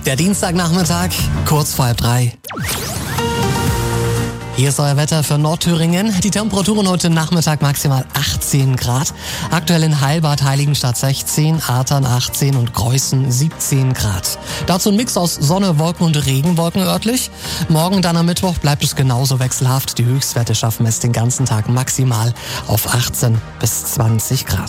Der Dienstagnachmittag, kurz vor 2:30. Hier ist euer Wetter für Nordthüringen. Die Temperaturen heute Nachmittag maximal 18 Grad. Aktuell in Heilbad, Heiligenstadt 16, Artern 18 und Greußen 17 Grad. Dazu ein Mix aus Sonne, Wolken und Regenwolken örtlich. Morgen dann am Mittwoch bleibt es genauso wechselhaft. Die Höchstwerte schaffen es den ganzen Tag maximal auf 18 bis 20 Grad.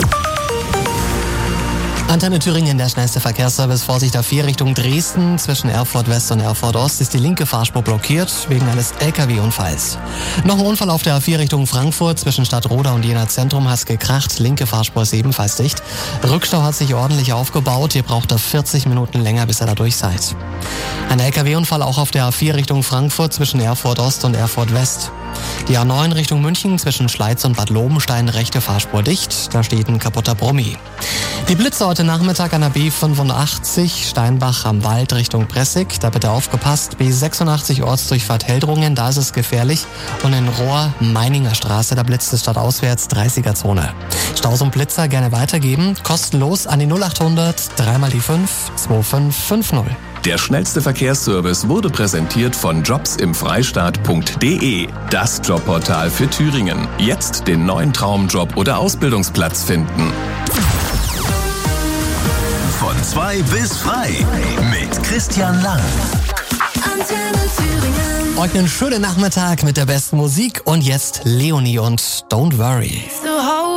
Antenne Thüringen, der schnellste Verkehrsservice. Vorsicht A4 Richtung Dresden. Zwischen Erfurt West und Erfurt Ost ist die linke Fahrspur blockiert wegen eines LKW-Unfalls. Noch ein Unfall auf der A4 Richtung Frankfurt. Zwischen Stadtroda und Jena Zentrum hat's gekracht. Linke Fahrspur ist ebenfalls dicht. Rückstau hat sich ordentlich aufgebaut. Ihr braucht da 40 Minuten länger, bis ihr da durch seid. Ein LKW-Unfall auch auf der A4 Richtung Frankfurt zwischen Erfurt Ost und Erfurt West. Die A9 Richtung München zwischen Schleiz und Bad Lobenstein, rechte Fahrspur dicht. Da steht ein kaputter Brummi. Die Blitze heute Nachmittag an der B85 Steinbach am Wald Richtung Pressig. Da bitte aufgepasst. B86 Ortsdurchfahrt Heldrungen, da ist es gefährlich. Und in Rohr Meininger Straße, da blitzt es stadtauswärts 30er-Zone. Staus und Blitzer gerne weitergeben. Kostenlos an die 0800 3 die 5 2550. Der schnellste Verkehrsservice wurde präsentiert von jobsimfreistaat.de. Das Jobportal für Thüringen. Jetzt den neuen Traumjob oder Ausbildungsplatz finden. Von 2 bis frei mit Christian Lang. Antenne Thüringen. Euch einen schönen Nachmittag mit der besten Musik und jetzt Leonie und Don't Worry. So